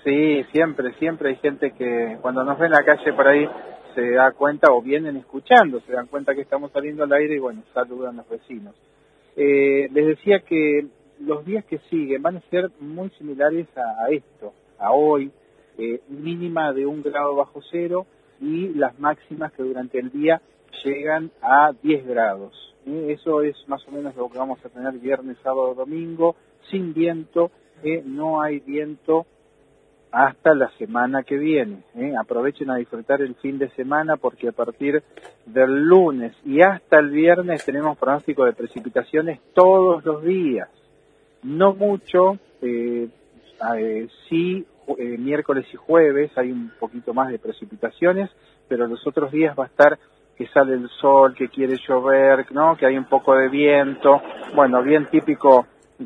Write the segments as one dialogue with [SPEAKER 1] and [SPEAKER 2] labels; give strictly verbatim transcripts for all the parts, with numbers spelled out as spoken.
[SPEAKER 1] Sí, siempre, siempre hay gente que cuando nos ve en la calle por ahí se da cuenta o vienen escuchando, se dan cuenta que estamos saliendo al aire y bueno, saludan los vecinos. Eh, les decía que los días que siguen van a ser muy similares a, a esto, a hoy, eh, mínima de un grado bajo cero y las máximas que durante el día llegan a diez grados. ¿eh? Eso es más o menos lo que vamos a tener viernes, sábado, domingo, sin viento, eh, no hay viento hasta la semana que viene. ¿eh? Aprovechen a disfrutar el fin de semana porque a partir del lunes y hasta el viernes tenemos pronóstico de precipitaciones todos los días. No mucho, eh, eh, sí, eh, miércoles y jueves hay un poquito más de precipitaciones, pero los otros días va a estar que sale el sol, que quiere llover, ¿no? Que hay un poco de viento, bueno, bien típico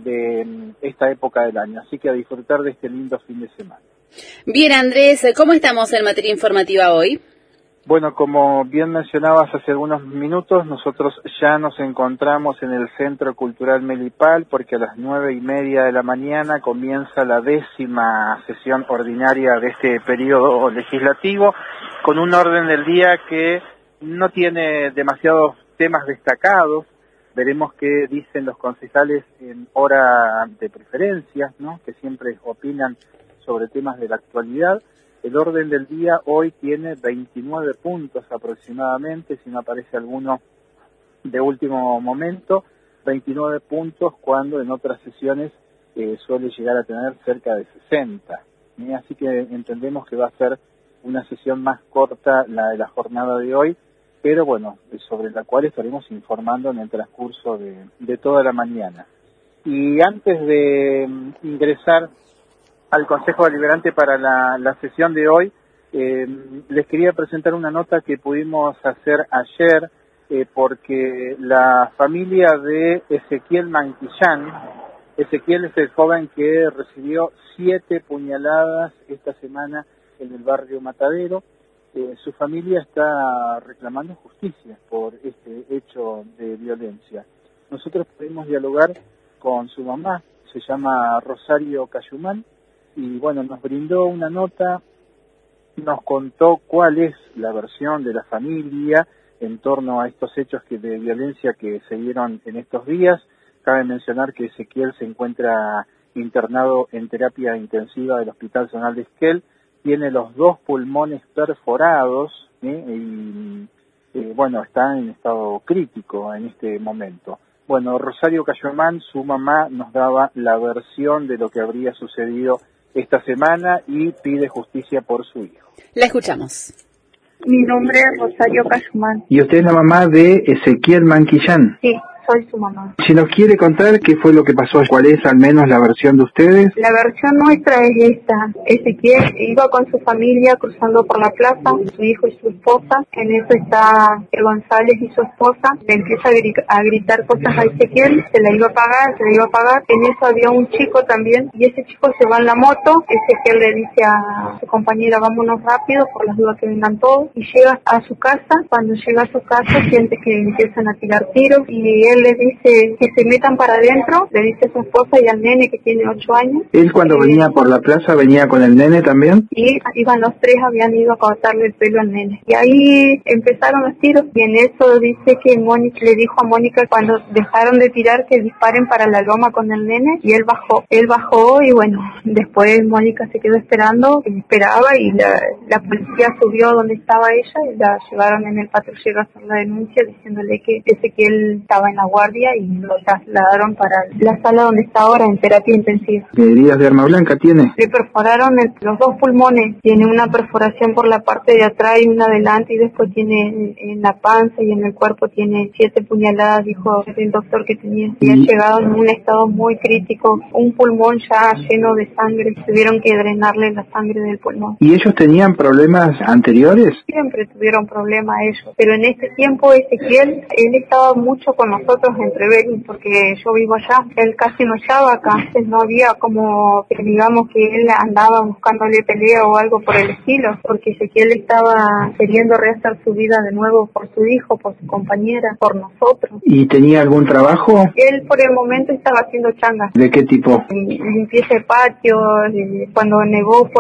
[SPEAKER 1] de esta época del año, así que a disfrutar de este lindo fin de semana.
[SPEAKER 2] Bien, Andrés, ¿cómo estamos en materia informativa hoy?
[SPEAKER 1] Bueno, como bien mencionabas hace algunos minutos, nosotros ya nos encontramos en el Centro Cultural Melipal porque a las nueve y media de la mañana comienza la décima sesión ordinaria de este periodo legislativo con un orden del día que no tiene demasiados temas destacados. Veremos qué dicen los concejales en hora de preferencias, ¿no? Que siempre opinan sobre temas de la actualidad. El orden del día hoy tiene veintinueve puntos aproximadamente, si no aparece alguno de último momento, veintinueve puntos cuando en otras sesiones eh, suele llegar a tener cerca de sesenta. ¿eh? Así que entendemos que va a ser una sesión más corta la de la jornada de hoy, pero bueno, sobre la cual estaremos informando en el transcurso de, de toda la mañana. Y antes de um, ingresar al Consejo Deliberante para la, la sesión de hoy, eh, les quería presentar una nota que pudimos hacer ayer, eh, porque la familia de Ezequiel Manquillán, Ezequiel es el joven que recibió siete puñaladas esta semana en el barrio Matadero. Eh, su familia está reclamando justicia por este hecho de violencia. Nosotros pudimos dialogar con su mamá, se llama Rosario Cayumán, y bueno, nos brindó una nota, nos contó cuál es la versión de la familia en torno a estos hechos que, de violencia que se dieron en estos días. Cabe mencionar que Ezequiel se encuentra internado en terapia intensiva del Hospital Zonal de Esquel, tiene los dos pulmones perforados ¿eh? y eh, bueno, está en estado crítico en este momento. Bueno, Rosario Cayumán, su mamá, nos daba la versión de lo que habría sucedido esta semana y pide justicia por su hijo.
[SPEAKER 2] La escuchamos.
[SPEAKER 3] Mi nombre es Rosario Cayumán.
[SPEAKER 1] ¿Y usted es la mamá de Ezequiel Manquillán?
[SPEAKER 3] Sí, soy su mamá.
[SPEAKER 1] Si nos quiere contar qué fue lo que pasó, cuál es al menos la versión de ustedes.
[SPEAKER 3] La versión nuestra es esta. Ezequiel iba con su familia cruzando por la plaza, su hijo y su esposa. En eso está el González y su esposa. Le empieza a, gri- a gritar cosas a Ezequiel, se la iba a pagar, se la iba a pagar. En eso había un chico también y ese chico se va en la moto. Ezequiel le dice a su compañera, vámonos rápido por las dudas que vengan todos. Y llega a su casa. Cuando llega a su casa siente que empiezan a tirar tiros y él le dice que se metan para adentro, le dice a su esposa y al nene que tiene ocho años.
[SPEAKER 1] ¿Él cuando
[SPEAKER 3] eh,
[SPEAKER 1] venía por la plaza venía con el nene también?
[SPEAKER 3] Y iban los tres, habían ido a cortarle el pelo al nene. Y ahí empezaron los tiros y en eso dice que Mónica le dijo a Mónica cuando dejaron de tirar que disparen para la loma con el nene y él bajó. Él bajó y bueno, después Mónica se quedó esperando, esperaba y la, la policía subió donde estaba ella y la llevaron en el patrullero a hacer la denuncia diciéndole que Ezequiel estaba en la guardia y lo trasladaron para la sala donde está ahora en terapia intensiva.
[SPEAKER 1] ¿Qué heridas de arma blanca tiene?
[SPEAKER 3] Le perforaron el, los dos pulmones, tiene una perforación por la parte de atrás y una adelante y después tiene en, en la panza y en el cuerpo tiene siete puñaladas, dijo el doctor que tenía. Y ha llegado en un estado muy crítico, un pulmón ya lleno de sangre, tuvieron que drenarle la sangre del pulmón.
[SPEAKER 1] ¿Y ellos tenían problemas anteriores?
[SPEAKER 3] Siempre tuvieron problemas ellos, pero en este tiempo Ezequiel, él estaba mucho con nosotros en Trevelin, porque yo vivo allá, él casi no estaba acá, antes no había como que digamos que él andaba buscándole pelea o algo por el estilo, porque Ezequiel estaba queriendo rehacer su vida de nuevo por su hijo, por su compañera, por nosotros.
[SPEAKER 1] ¿Y tenía algún trabajo?
[SPEAKER 3] Él por el momento estaba haciendo changas.
[SPEAKER 1] ¿De qué tipo?
[SPEAKER 3] Limpieza de patio, cuando negó fue